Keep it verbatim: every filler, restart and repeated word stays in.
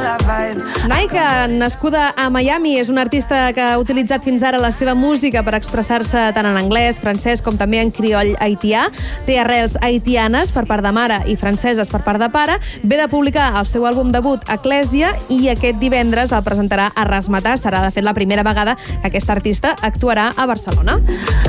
Nai, que nascuda a Miami, és una artista que ha utilitzat fins ara la seva música per expressar-se tant en anglès, francès, com també en crioll haitià. Té arrels haitianes per part de mare i franceses per part de pare. Ve de publicar el seu àlbum debut, Eclèsia, i aquest divendres el presentarà a Razzmatazz. Serà, de fet, la primera vegada que aquesta artista actuarà a Barcelona.